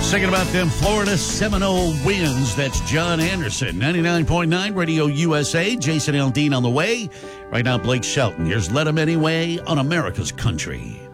Singing about them Florida Seminole winds. That's John Anderson. 99.9 Radio USA. Jason Aldean on the way. Right now, Blake Shelton. Here's Let 'Em Anyway on America's Country.